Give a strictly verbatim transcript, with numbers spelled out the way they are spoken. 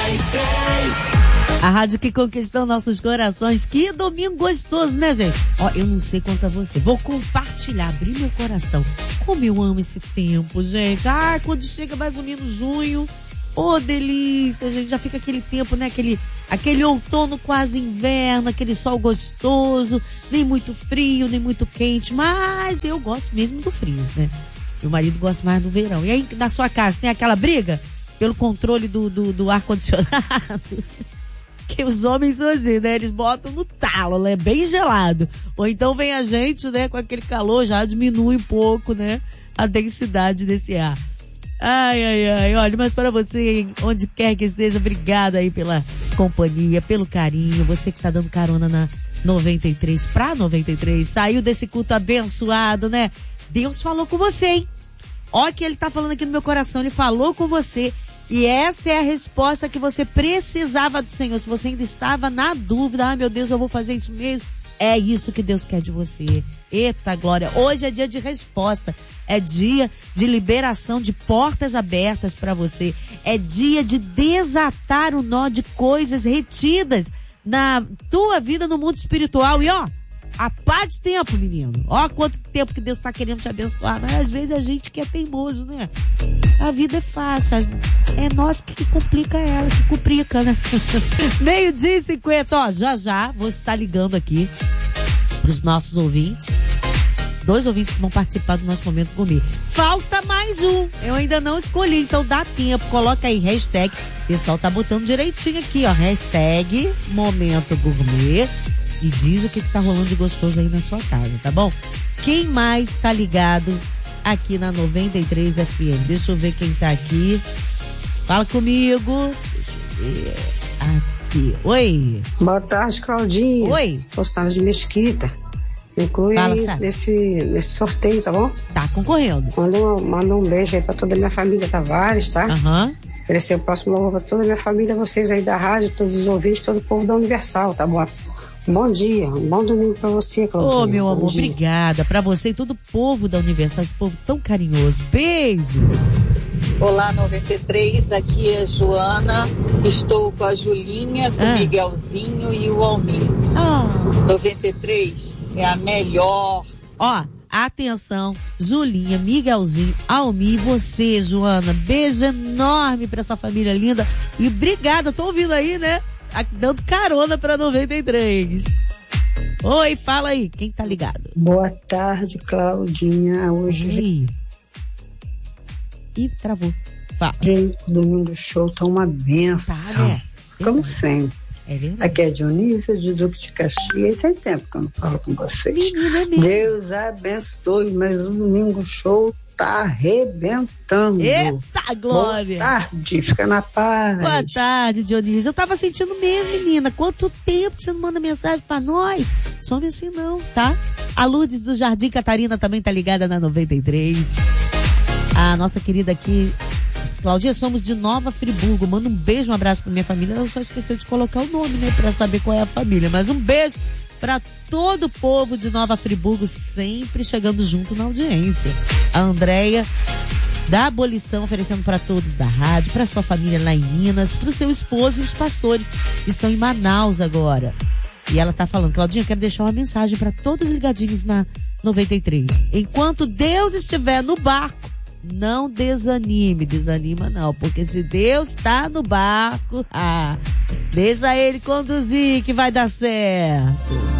A rádio que conquistou nossos corações. Que domingo gostoso, né, gente? Ó, eu não sei quanto a você. Vou compartilhar, abrir meu coração. Como eu amo esse tempo, gente. Ah, quando chega mais ou menos junho. Ô, oh, delícia, gente. Já fica aquele tempo, né? Aquele, aquele outono quase inverno, aquele sol gostoso. Nem muito frio, nem muito quente. Mas eu gosto mesmo do frio, né? Meu marido gosta mais do verão. E aí, na sua casa, tem aquela briga pelo controle do, do, do ar-condicionado? Que os homens são assim, né? Eles botam no talo, né? Bem gelado. Ou então vem a gente, né? Com aquele calor, já diminui um pouco, né? A densidade desse ar. Ai, ai, ai. Olha, mas para você, onde quer que esteja, obrigada aí pela companhia, pelo carinho. Você que tá dando carona na noventa e três, pra noventa e três. Saiu desse culto abençoado, né? Deus falou com você, hein? Olha que ele tá falando aqui no meu coração. Ele falou com você. E essa é a resposta que você precisava do Senhor. Se você ainda estava na dúvida, ah, meu Deus, eu vou fazer isso mesmo. É isso que Deus quer de você. Eita glória. Hoje é dia de resposta. É dia de liberação de portas abertas para você. É dia de desatar o nó de coisas retidas na tua vida no mundo espiritual. E ó, a paz de tempo, menino. Ó quanto tempo que Deus está querendo te abençoar. Mas às vezes a gente que é teimoso, né? A vida é fácil. É nós que, que complica ela, que complica, né? Meio-dia e cinquenta. Ó, já já vou estar ligando aqui pros nossos ouvintes. Os dois ouvintes que vão participar do nosso Momento Gourmet. Falta mais um. Eu ainda não escolhi, então dá tempo. Coloca aí, hashtag. O pessoal tá botando direitinho aqui, ó. Hashtag Momento Gourmet. E diz o que, que tá rolando de gostoso aí na sua casa, tá bom? Quem mais tá ligado aqui na noventa e três F M? Deixa eu ver quem tá aqui. Fala comigo. Deixa eu ver. Aqui. Oi. Boa tarde, Claudinha. Oi. Sou Sara de Mesquita. Inclui Fala, isso nesse, nesse sorteio, tá bom? Tá concorrendo. Manda um, manda um beijo aí pra toda a minha família Tavares, tá? Aham. Uhum. Oferecer o próximo louvor pra toda a minha família, vocês aí da rádio, todos os ouvintes, todo o povo da Universal, tá bom? Bom dia, um bom domingo pra você, Claudinha. Ô, meu bom amor, dia. Obrigada. Pra você e todo o povo da Universal, esse povo tão carinhoso. Beijo. Olá, noventa e três, aqui é Joana. Estou com a Julinha, com ah. o Miguelzinho e o Almir. Ah. noventa e três é a melhor. Ó, atenção, Julinha, Miguelzinho, Almir e você, Joana. Beijo enorme pra essa família linda. E obrigada, tô ouvindo aí, né? Dando carona pra noventa e três. Oi, fala aí, quem tá ligado? Boa tarde, Claudinha. Hoje. Ih, Ih travou. Fala. Gente, domingo show tá uma benção. Tá, né? Como sempre. É verdade. Aqui é Dionísia, de Duque de Caxias. Tem tempo que eu não falo com vocês. Menina, é mesmo. Deus abençoe, mas o domingo show tá arrebentando. Eita, glória! Boa tarde, fica na paz. Boa tarde, Dionísio. Eu tava sentindo mesmo, menina. Quanto tempo que você não manda mensagem pra nós? Some assim não, tá? A Lourdes do Jardim Catarina também tá ligada na noventa e três. A nossa querida aqui, Claudinha, somos de Nova Friburgo. Manda um beijo, um abraço pra minha família. Ela só esqueceu de colocar o nome, né? Pra saber qual é a família. Mas um beijo pra todo o povo de Nova Friburgo, sempre chegando junto na audiência. A Andréia da Abolição oferecendo para todos da rádio, para sua família lá em Minas, para o seu esposo e os pastores que estão em Manaus agora. E ela tá falando, Claudinha, quero deixar uma mensagem para todos ligadinhos na noventa e três. Enquanto Deus estiver no barco, não desanime, desanima não, porque se Deus está no barco, ah, deixa ele conduzir que vai dar certo.